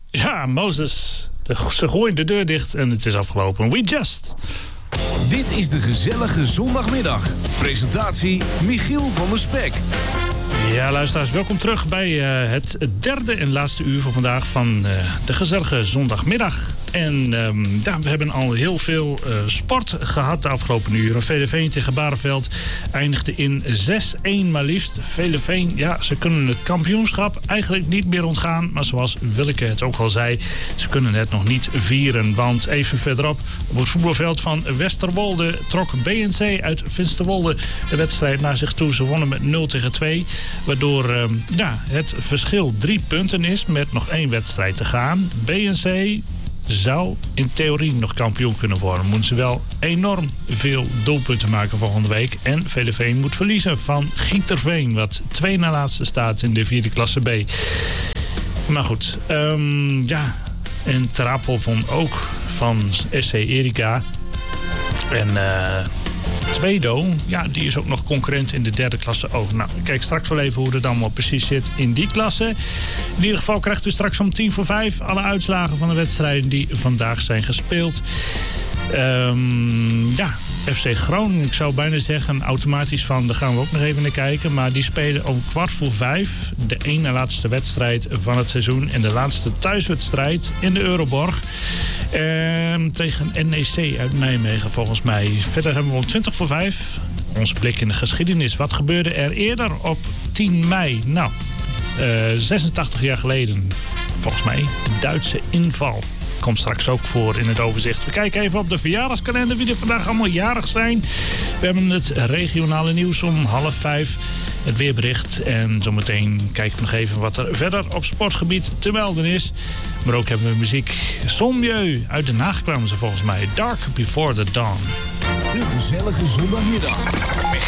Ja, Moses. Ze gooien de deur dicht en het is afgelopen. We just. Dit is de gezellige zondagmiddag. Presentatie Michiel van der Spek. Ja, luisteraars, welkom terug bij het derde en laatste uur van vandaag van de gezellige zondagmiddag. En we hebben al heel veel sport gehad de afgelopen uren. Veeleveen tegen Bareveld eindigde in 6-1 maar liefst. Veeleveen, ja, ze kunnen het kampioenschap eigenlijk niet meer ontgaan. Maar zoals Willeke het ook al zei, ze kunnen het nog niet vieren. Want even verderop op het voetbalveld van Westerwolde trok BNC uit Finsterwolde de wedstrijd naar zich toe. Ze wonnen met 0-2. Waardoor het verschil 3 punten is met nog 1 wedstrijd te gaan. BNC zou in theorie nog kampioen kunnen worden. Moeten ze wel enorm veel doelpunten maken volgende week. En Veeleveen moet verliezen van Gieterveen, wat 2 na laatste staat in de 4e klasse B. Maar goed, en Trapel won ook van SC Erika. En Tweedo, ja, die is ook nog concurrent in de 3e klasse ook. Nou, kijk straks wel even hoe het allemaal precies zit in die klasse. In ieder geval krijgt u straks om 4:45 alle uitslagen van de wedstrijden die vandaag zijn gespeeld. FC Groningen, ik zou bijna zeggen automatisch van, daar gaan we ook nog even naar kijken. Maar die spelen om 4:15 de ene laatste wedstrijd van het seizoen. En de laatste thuiswedstrijd in de Euroborg. Tegen NEC uit Nijmegen volgens mij. Verder hebben we om 20:05 onze blik in de geschiedenis. Wat gebeurde er eerder op 10 mei? Nou, 86 jaar geleden volgens mij de Duitse inval. Komt straks ook voor in het overzicht. We kijken even op de verjaardagskalender wie er vandaag allemaal jarig zijn. We hebben het regionale nieuws om 4:30. Het weerbericht. En zometeen kijken we nog even wat er verder op sportgebied te melden is. Maar ook hebben we muziek. Sommieu. Uit Den Haag kwamen ze volgens mij. Dark Before the Dawn. De gezellige zondagmiddag.